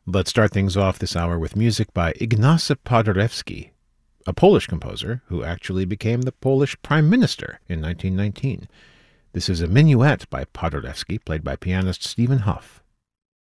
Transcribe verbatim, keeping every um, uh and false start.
Let's start things off this hour with music by Ignacy Paderewski, a Polish composer who actually became the Polish Prime Minister in nineteen nineteen. This is a minuet by Paderewski, played by pianist Stephen Huff.